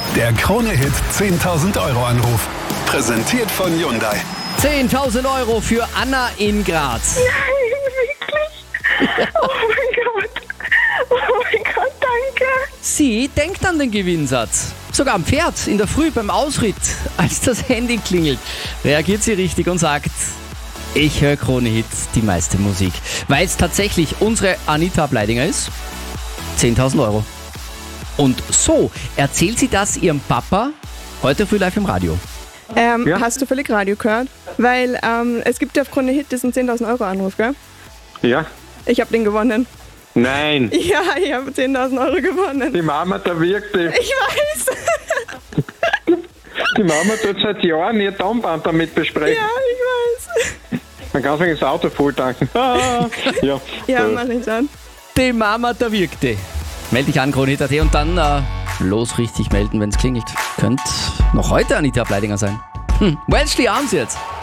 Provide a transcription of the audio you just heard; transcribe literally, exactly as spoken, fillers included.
Der Krone-Hit zehntausend Euro Anruf. Präsentiert von Hyundai. zehntausend Euro für Anna in Graz. Nein, wirklich? Oh mein Gott. Oh mein Gott, danke. Sie denkt an den Gewinnsatz. Sogar am Pferd, in der Früh beim Ausritt, als das Handy klingelt, reagiert sie richtig und sagt: Ich höre Krone-Hit, die meiste Musik. Weil es tatsächlich unsere Anita Bleidinger ist. zehntausend Euro. Und so erzählt sie das ihrem Papa heute früh live im Radio. Ähm, Ja? Hast du völlig Radio gehört? Weil ähm, es gibt ja auf Krone Hit diesen zehntausend Euro Anruf, gell? Ja? Ich habe den gewonnen. Nein, Ja, ich habe zehntausend Euro gewonnen. die Mama, da wirkt die. Ich weiß. Die Mama tut seit Jahren ihr Tonband damit besprechen. Ja, ich weiß. Man kann sich das Auto voll tanken. Ah, ja, Ja, so. mach ich dann. Die Mama, da wirkte. Meld dich an, Krone-Hit Punkt at und dann äh, los richtig melden, wenn es klingelt. Könnt noch heute Anita Bleidinger sein. Hm, Wellesley haben's jetzt.